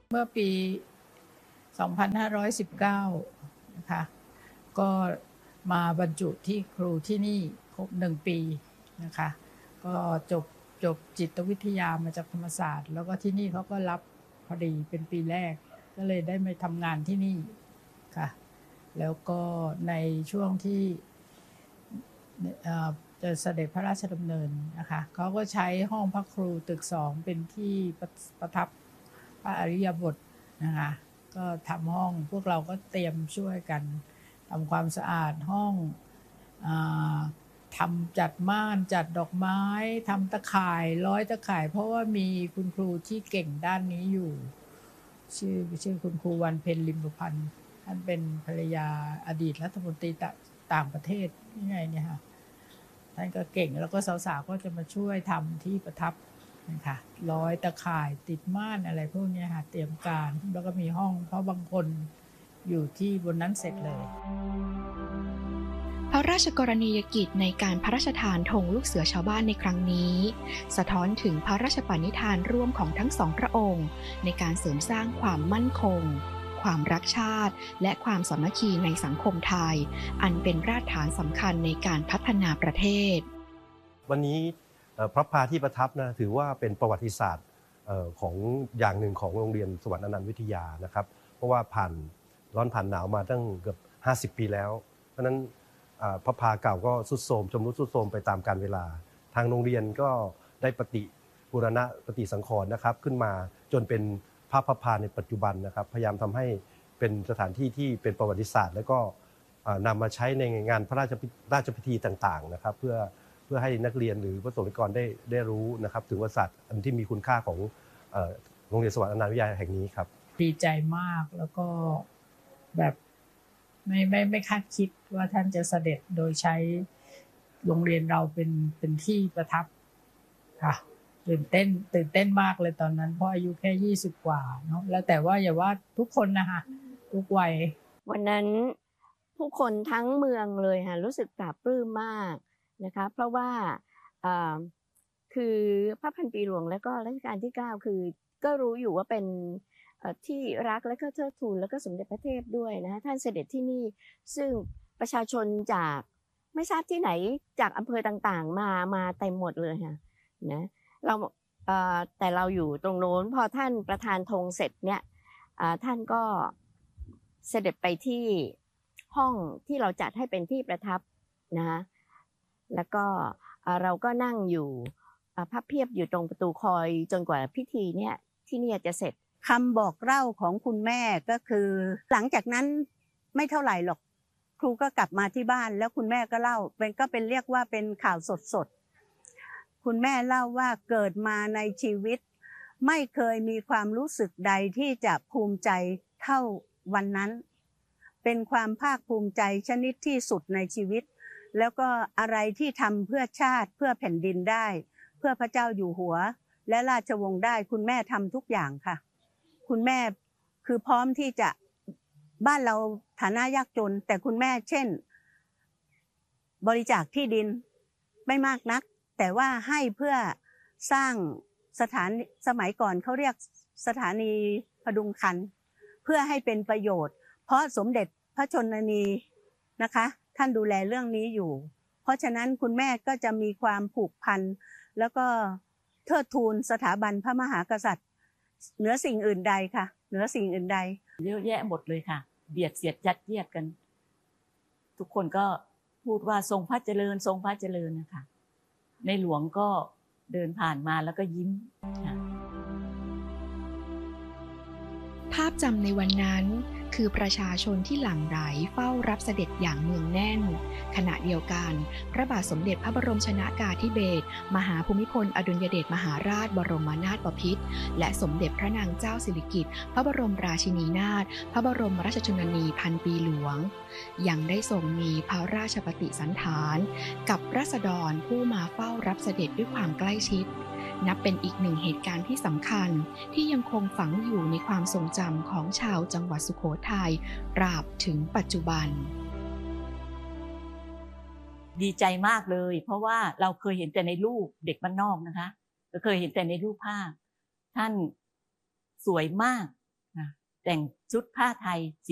เมื่อปี 2519 นะคะก็มาบรรจุที่ครูที่นี่ครบ1 ปีนะคะก็จบจิตวิทยามาจากธรรมศาสตร์แล้วก็ที่นี่เขาก็รับพอดีเป็นปีแรกก็เลยได้มาทำงานที่นี่ค่ะแล้วก็ในช่วงที่จะเสด็จพระราชดำเนินนะคะเขาก็ใช้ห้องพระครูตึก2เป็นที่ประทับพระอริยบทนะคะก็ทำห้องพวกเราก็เตรียมช่วยกันทำความสะอาดห้องทำจัดม่านจัดดอกไม้ทำตะข่ายร้อยตะข่ายเพราะว่ามีคุณครูที่เก่งด้านนี้อยู่ชื่อคุณครูวันเพ็ญลิมประพันธ์ท่านเป็นภรรยาอดีตรัฐมนตรีต่างประเทศนี่ไงเนี่ยค่ะท่านก็เก่งแล้วก็สาวๆก็จะมาช่วยทำที่ประทับนะคะร้อยตะข่ายติดม่านอะไรพวกนี้ค่ะเตรียมการแล้วก็มีห้องเพราะบางคนอยู่ที่บนนั้นเสร็จเลยพระราชกรณียกิจในการพระราชทานธงลูกเสือชาวบ้านในครั้งนี้สะท้อนถึงพระราชปณิธานร่วมของทั้งสองพระองค์ในการเสริมสร้างความมั่นคงความรักชาติและความสามัคคีในสังคมไทยอันเป็นรากฐานสำคัญในการพัฒนาประเทศวันนี้พระพาที่ประทับนะถือว่าเป็นประวัติศาสตร์ของอย่างหนึ่งของโรงเรียนสวรรค์อนันต์วิทยานะครับเพราะว่าผ่านร้อนผ่านหนาวมาตั้งเกือบ50 ปีแล้วเพราะฉะนั้นพระพาเก่าก็ทรุดโทรมชำรุดทรุดโทรมไปตามกาลเวลาทางโรงเรียนก็ได้บูรณะปฏิสังขรณ์นะครับขึ้นมาจนเป็นพระพาในปัจจุบันนะครับพยายามทำให้เป็นสถานที่ที่เป็นประวัติศาสตร์แล้วก็นำมาใช้ในงานพระราชพิธีต่างๆนะครับเพื่อให้นักเรียนหรือประสบนิกรได้รู้นะครับถึงประวัติศาสตร์อันที่มีคุณค่าของโรงเรียนสวรรค์อนันต์วิทยาแห่งนี้ครับดีใจมากแล้วก็แบบไม่คาดคิดว่าท่านจะเสด็จโดยใช้โรงเรียนเราเป็นที่ประทับค่ะตื่นเต้นมากเลยตอนนั้นเพราะอายุแค่20 กว่าเนาะแล้วแต่ว่าอย่าว่าทุกคนนะคะทุกวัยวันนั้นผู้คนทั้งเมืองเลยค่ะรู้สึกปลาบปลื้มมากนะคะเพราะว่าคือพระพันปีหลวงและก็รัชกาลที่9คือก็รู้อยู่ว่าเป็นที่รักและก็เทิดทูนแล้วก็สมเด็จพระเทพด้วยนะท่านเสด็จที่นี่ซึ่งประชาชนจากไม่ทราบที่ไหนจากอำเภอต่างๆมาเต็มหมดเลยค่ะนะเราแต่เราอยู่ตรงโน้นพอท่านประธานธงเสร็จเนี่ยท่านก็เสด็จไปที่ห้องที่เราจัดให้เป็นที่ประทับนะแล้วก็เราก็นั่งอยู่พับเพียบอยู่ตรงประตูคอยจนกว่าพิธีเนี่ยที่นี่จะเสร็จคำบอกเล่าของคุณแม่ก็คือหลังจากนั้นไม่เท่าไหร่หรอกครูก็กลับมาที่บ้านแล้วคุณแม่ก็เล่าเป็นเรียกว่าเป็นข่าวสดคุณแม่เล่าว่าเกิดมาในชีวิตไม่เคยมีความรู้สึกใดที่จะภูมิใจเท่าวันนั้นเป็นความภาคภูมิใจชนิดที่สุดในชีวิตแล้วก็อะไรที่ทำเพื่อชาติเพื่อแผ่นดินได้เพื่อพระเจ้าอยู่หัวและราชวงศ์ได้คุณแม่ทำทุกอย่างค่ะคุณแม่คือพร้อมที่จะบ้านเราฐานะยากจนแต่คุณแม่เช่นบริจาคที่ดินไม่มากนักแต่ว่าให้เพื่อสร้างสมัยก่อนเขาเรียกสถานีพดุงคันเพื่อให้เป็นประโยชน์เพราะสมเด็จพระชนนีนะคะท่านดูแลเรื่องนี้อยู่เพราะฉะนั้นคุณแม่ก็จะมีความผูกพันแล้วก็เทิดทูนสถาบันพระมหากษัตริย์เหนือสิ่งอื่นใดค่ะเหนือสิ่งอื่นใดเยอะแยะหมดเลยค่ะเบียดเสียดยัดเยียดกันทุกคนก็พูดว่าทรงพระเจริญทรงพระเจริญนะคะในหลวงก็เดินผ่านมาแล้วก็ยิ้มภาพจำในวันนั้นคือประชาชนที่หลั่งไหลเฝ้ารับเสด็จอย่างเนืองแน่นขณะเดียวกันพระบาทสมเด็จพระบรมชนกาธิเบศรมหาภูมิพลอดุลยเดชมหาราชบรมนาถบพิตรและสมเด็จพระนางเจ้าสิริกิติ์พระบรมราชินีนาถพระบรมราชชนนีพันปีหลวงยังได้ทรงมีพระราชปฏิสันถานกับราษฎรผู้มาเฝ้ารับเสด็จด้วยความใกล้ชิดนับเป็นอีกหนึ่งเหตุการณ์ที่สำคัญที่ยังคงฝังอยู่ในความทรงจำของชาวจังหวัดสุโขทัยตราบถึงปัจจุบันดีใจมากเลยเพราะว่าเราเคยเห็นแต่ในรูปเด็กบ้านนอกนะคะเราเคยเห็นแต่ในรูปภาพท่านสวยมากแต่งชุดผ้าไทย